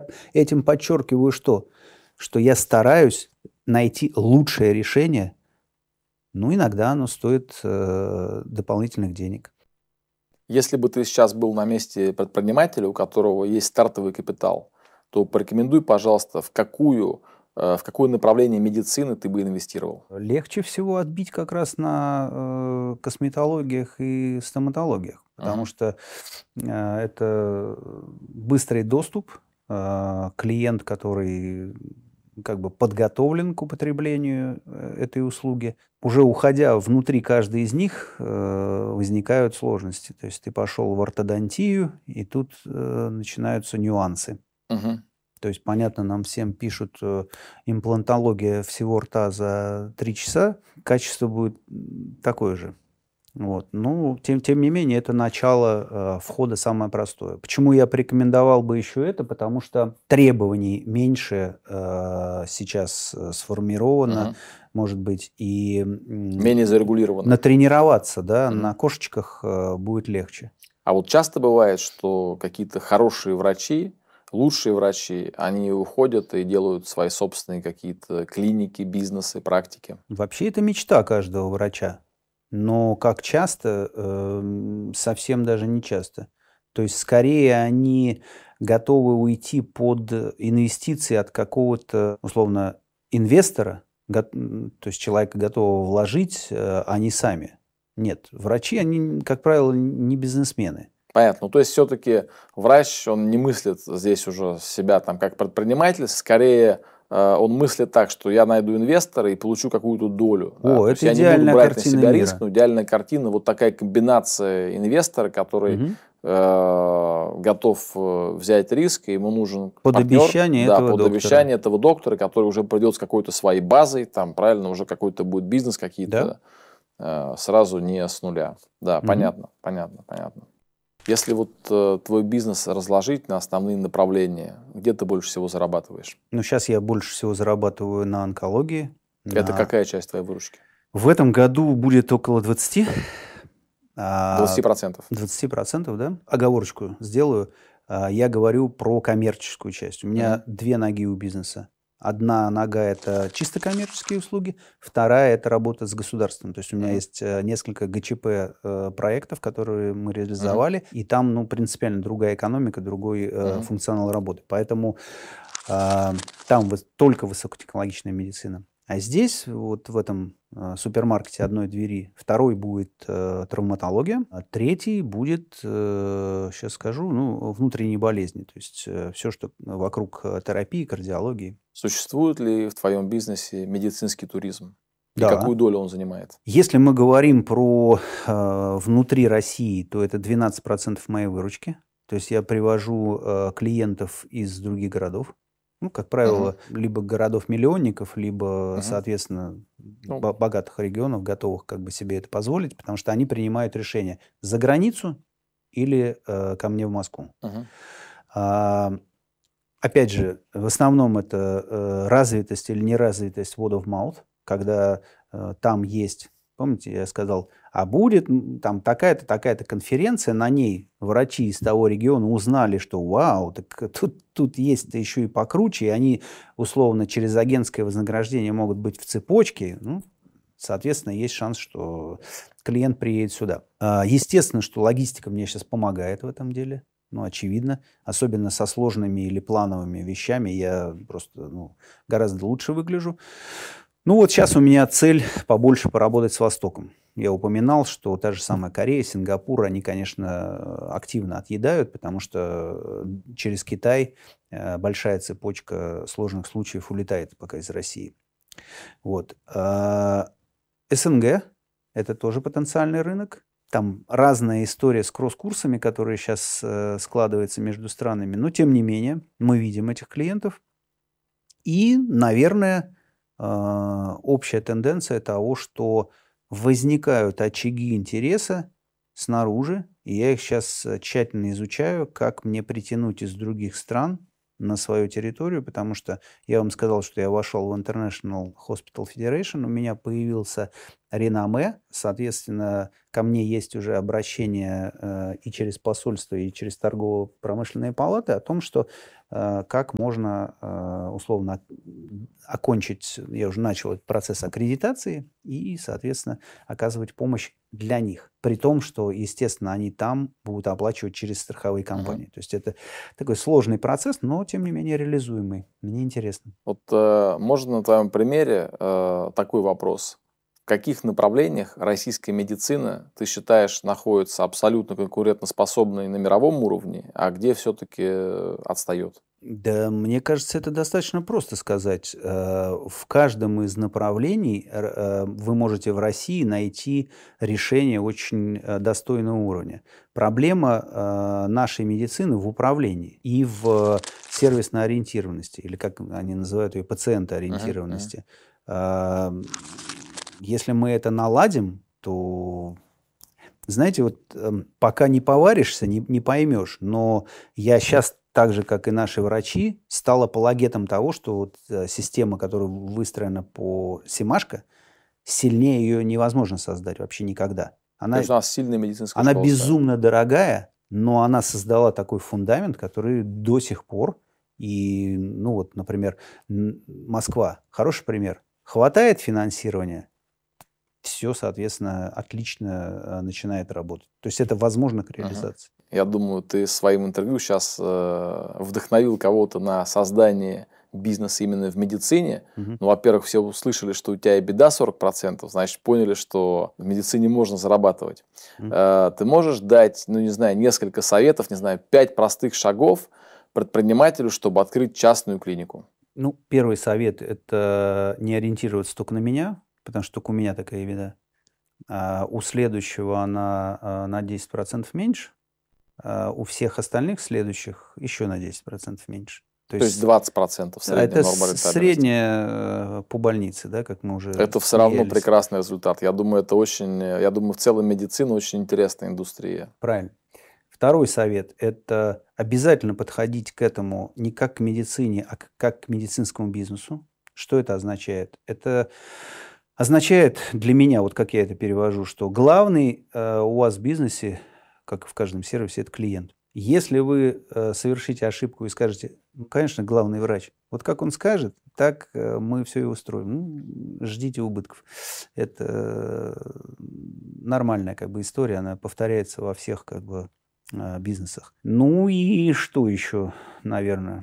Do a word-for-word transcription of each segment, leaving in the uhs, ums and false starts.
этим подчеркиваю что? Что я стараюсь найти лучшее решение, ну, иногда оно стоит э, дополнительных денег. Если бы ты сейчас был на месте предпринимателя, у которого есть стартовый капитал, то порекомендуй, пожалуйста, в какую, э, в какое направление медицины ты бы инвестировал? Легче всего отбить как раз на э, косметологиях и стоматологиях, потому Мгм. что э, это быстрый доступ, э, клиент, который как бы подготовлен к употреблению э, этой услуги. Уже уходя внутри каждой из них, э, возникают сложности. То есть ты пошел в ортодонтию, и тут э, начинаются нюансы. Мгм. То есть, понятно, нам всем пишут э, имплантология всего рта за три часа, качество будет м, такое же. Вот. Ну, тем, тем не менее, это начало э, входа самое простое. Почему я порекомендовал бы еще это? Потому что требований меньше э, сейчас э, сформировано, Мгм. может быть, и м, Менее зарегулировано. натренироваться, да, Мгм. на кошечках э, будет легче. А вот часто бывает, что какие-то хорошие врачи, лучшие врачи, они уходят и делают свои собственные какие-то клиники, бизнесы, практики. Вообще это мечта каждого врача, но как часто, эм, совсем даже не часто. То есть скорее они готовы уйти под инвестиции от какого-то, условно, инвестора, гот- м, то есть человека готового вложить, э, а не сами. Нет, врачи, они, как правило, не бизнесмены. Понятно. Ну, то есть все-таки врач, он не мыслит здесь уже себя там как предприниматель, скорее э, он мыслит так, что я найду инвестора и получу какую-то долю. Да? О, То есть это я не буду идеальная брать на картина себя риск, мира. но идеальная картина, вот такая комбинация инвестора, который Мгм. э, готов э, взять риск, и ему нужен Под партнер, обещание да, этого под доктора. обещание этого доктора, который уже придет с какой-то своей базой, там, правильно, уже какой-то будет бизнес Да? какие-то, э, сразу не с нуля. Да, Мгм. понятно, понятно, понятно. Если вот э, твой бизнес разложить на основные направления, где ты больше всего зарабатываешь? Ну, сейчас я больше всего зарабатываю на онкологии. Это На... какая часть твоей выручки? В этом году будет около двадцати, а, двадцать процентов. двадцати процентов, да? Оговорочку сделаю. А, Я говорю про коммерческую часть. У меня Мгм. две ноги у бизнеса. Одна нога– это чисто коммерческие услуги, вторая– это работа с государством. То есть у меня Мгм. есть э, несколько ГЧП э, проектов, которые мы Мгм. реализовали, и там, ну, принципиально другая экономика, другой э, Мгм. функционал работы. Поэтому а, там выс- только высокотехнологичная медицина. А здесь, вот в этом а, супермаркете одной двери, второй будет э, травматология, а третий будет, сейчас скажу, ну, внутренние болезни. То есть все, что вокруг э, терапии, кардиологии. Существует ли в твоем бизнесе медицинский туризм? И Да. какую долю он занимает? Если мы говорим про э, внутри России, то это двенадцать процентов моей выручки. То есть я привожу э, клиентов из других городов. Ну, как Мгм. правило, либо городов-миллионников, либо, Мгм. соответственно, Ну, бо- богатых регионов, готовых как бы себе это позволить, потому что они принимают решение за границу или э, ко мне в Москву. мгм. А, Опять же, в основном это э, развитость или неразвитость word of mouth, когда э, там есть, помните, я сказал, а будет м, там такая-то, такая-то конференция, на ней врачи из того региона узнали, что вау, так тут, тут есть еще и покруче, и они условно через агентское вознаграждение могут быть в цепочке, ну, соответственно, есть шанс, что клиент приедет сюда. А, Естественно, что логистика мне сейчас помогает в этом деле. Ну, очевидно. Особенно со сложными или плановыми вещами я просто ну, гораздо лучше выгляжу. Ну вот сейчас у меня цель побольше поработать с Востоком. Я упоминал, что та же самая Корея, Сингапур, они, конечно, активно отъедают, потому что э, через Китай э, большая цепочка сложных случаев улетает пока из России. Вот. А СНГ– это тоже потенциальный рынок. Там разная история с кросс-курсами, которые сейчас э, складываются между странами, но тем не менее мы видим этих клиентов. И, наверное, э, общая тенденция того, что возникают очаги интереса снаружи, и я их сейчас тщательно изучаю, как мне притянуть из других стран на свою территорию, потому что я вам сказал, что я вошел в International Hospital Federation, у меня появился реноме. Соответственно, ко мне есть уже обращение э, и через посольство, и через торгово-промышленные палаты о том, что э, как можно э, условно окончить, я уже начал этот процесс аккредитации и, соответственно, оказывать помощь для них. При том, что, естественно, они там будут оплачивать через страховые компании. Uh-huh. То есть это такой сложный процесс, но, тем не менее, реализуемый. Мне интересно. Вот э, можно на твоем примере э, такой вопрос. В каких направлениях российская медицина, ты считаешь, находится абсолютно конкурентоспособной на мировом уровне, а где все-таки отстает? Да, мне кажется, это достаточно просто сказать. В каждом из направлений вы можете в России найти решение очень достойного уровня. Проблема нашей медицины в управлении и в сервисной ориентированности, или как они называют ее, пациентоориентированности. Uh-huh, uh-huh. Если мы это наладим, то, знаете, вот пока не поваришься, не, не поймешь. Но я сейчас, так же, как и наши врачи, стал апологетом того, что вот система, которая выстроена по Семашко, сильнее ее невозможно создать вообще никогда. Она, То есть у нас сильная медицинская Она школа, безумно дорогая, но она создала такой фундамент, который до сих пор, и, ну вот, например, Москва, хороший пример, хватает финансирования, все, соответственно, отлично начинает работать. То есть это возможно к реализации. Uh-huh. Я думаю, ты своим интервью сейчас э, вдохновил кого-то на создание бизнеса именно в медицине. Uh-huh. Ну, во-первых, все услышали, что у тебя и беда сорок процентов, значит, поняли, что в медицине можно зарабатывать. Uh-huh. Э, ты можешь дать, ну, не знаю, несколько советов, не знаю, пять простых шагов предпринимателю, чтобы открыть частную клинику? Ну, первый совет – это не ориентироваться только на меня, потому что только у меня такая беда. А у следующего она на десять процентов меньше, а у всех остальных следующих еще на десять процентов меньше. То, То есть двадцать процентов средняя норма рентабельности. Это средняя по больнице, да, как мы уже Это все равно прекрасный результат. Я думаю, это очень, я думаю, в целом медицина очень интересная индустрия. Правильно. Второй совет – это обязательно подходить к этому не как к медицине, а как к медицинскому бизнесу. Что это означает? Это означает для меня, вот как я это перевожу, что главный э, у вас в бизнесе, как в каждом сервисе, это клиент. Если вы э, совершите ошибку и скажете, ну, конечно, главный врач, вот как он скажет, так э, мы все и устроим. Ну, ждите убытков. Это э, нормальная как бы история, она повторяется во всех как бы э, бизнесах. Ну и что еще, наверное?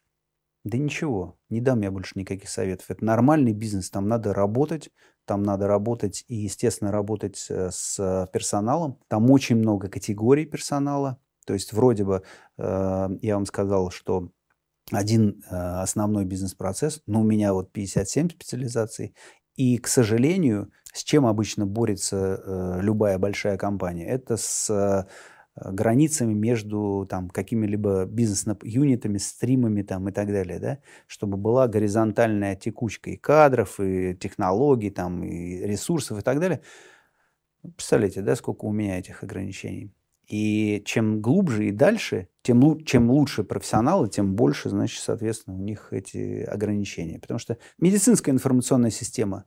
Да ничего, не дам я больше никаких советов. Это нормальный бизнес, там надо работать, там надо работать и, естественно, работать с персоналом. Там очень много категорий персонала. То есть вроде бы э, я вам сказал, что один э, основной бизнес-процесс, но у меня вот пятьдесят семь специализаций. И, к сожалению, с чем обычно борется э, любая большая компания, это с э, границами между там, какими-либо бизнес-юнитами, стримами там, и так далее, да? Чтобы была горизонтальная текучка и кадров, и технологий, там, и ресурсов и так далее. Представляете, да, сколько у меня этих ограничений? И чем глубже и дальше, тем чем лучше профессионалы, тем больше, значит, соответственно, у них эти ограничения. Потому что медицинская информационная система,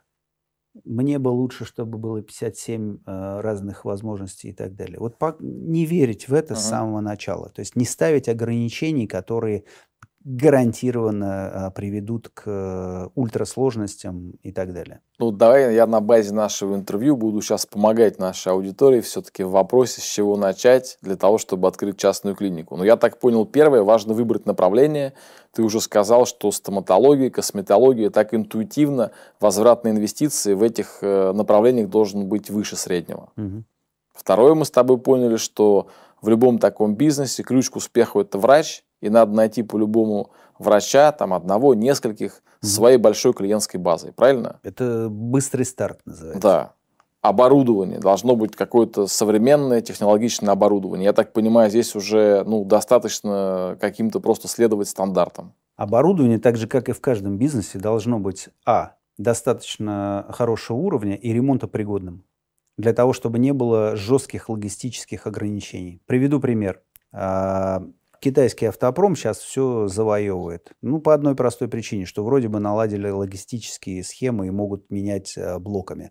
мне бы лучше, чтобы было пятьдесят семь э, разных возможностей и так далее. Вот по, не верить в это uh-huh. с самого начала. То есть не ставить ограничений, которые гарантированно э, приведут к э, ультрасложностям и так далее. Ну, давай я на базе нашего интервью буду сейчас помогать нашей аудитории все-таки в вопросе, с чего начать для того, чтобы открыть частную клинику. Но я так понял, первое, важно выбрать направление. Ты уже сказал, что стоматология, косметология, так интуитивно возврат на инвестиции в этих э, направлениях должен быть выше среднего. Угу. Второе, мы с тобой поняли, что в любом таком бизнесе ключ к успеху – это врач, и надо найти по-любому врача, там, одного, нескольких, mm-hmm. своей большой клиентской базой, правильно? Это быстрый старт называется. Да. Оборудование. Должно быть какое-то современное технологичное оборудование. Я так понимаю, здесь уже ну, достаточно каким-то просто следовать стандартам. Оборудование, так же, как и в каждом бизнесе, должно быть а. достаточно хорошего уровня и ремонтопригодным, для того, чтобы не было жестких логистических ограничений. Приведу пример. Китайский автопром сейчас все завоевывает. Ну, по одной простой причине, что вроде бы наладили логистические схемы и могут менять блоками.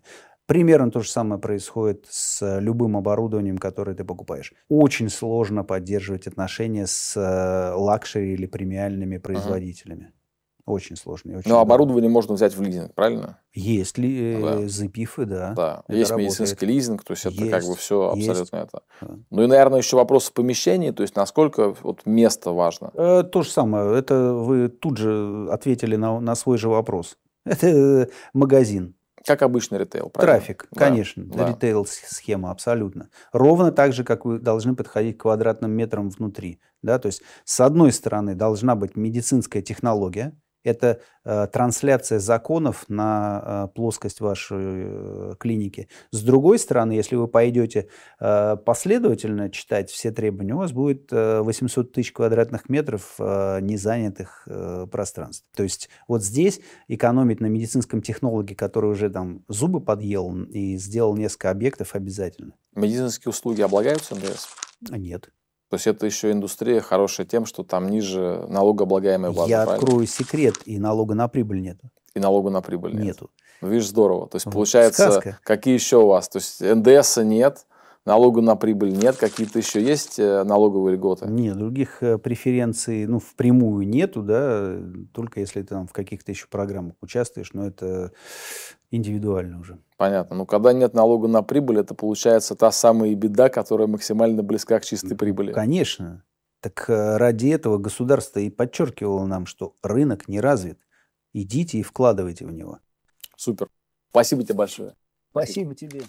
Примерно то же самое происходит с любым оборудованием, которое ты покупаешь. Очень сложно поддерживать отношения с лакшери или премиальными производителями. Uh-huh. Очень сложно. Очень Но дорого. Оборудование можно взять в лизинг, правильно? Есть ли да. зэпифы, да. Да, есть работает. Медицинский лизинг, то есть, есть это как бы все абсолютно есть. это. Да. Ну и, наверное, еще вопрос в помещении, то есть насколько вот место важно. Э, то же самое. Это вы тут же ответили на, на свой же вопрос. Это магазин. Как обычный ритейл, правильно? Трафик, да. конечно. Да. Ритейл-схема, абсолютно. Ровно так же, как вы должны подходить к квадратным метрам внутри. Да? То есть, с одной стороны, должна быть медицинская технология. Это э, трансляция законов на э, плоскость вашей э, клиники. С другой стороны, если вы пойдете э, последовательно читать все требования, у вас будет э, восемьсот тысяч квадратных метров э, незанятых э, пространств. То есть вот здесь экономить на медицинском технологе, который уже там зубы подъел и сделал несколько объектов, обязательно. Медицинские услуги облагаются эн дэ эс? Нет. То есть это еще индустрия хорошая тем, что там ниже налогооблагаемая база. Я правильно? Открою секрет, и налога на прибыль нету. И налога на прибыль нет. Нету. Ну, видишь, здорово. То есть получается, Сказка. Какие еще у вас? То есть эн дэ эса нет, налога на прибыль нет, какие-то еще есть налоговые льготы? Нет, других преференций, ну, впрямую нету, да, только если ты там в каких-то еще программах участвуешь, но это индивидуально уже. Понятно. Но когда нет налога на прибыль, это получается та самая беда, которая максимально близка к чистой прибыли. Конечно. Так ради этого государство и подчеркивало нам, что рынок не развит. Идите и вкладывайте в него. Супер. Спасибо тебе большое. Спасибо тебе.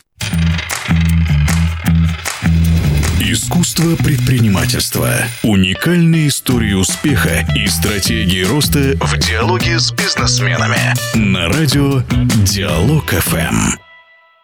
Искусство предпринимательства. Уникальные истории успеха и стратегии роста в диалоге с бизнесменами. На радио Диалог эф эм.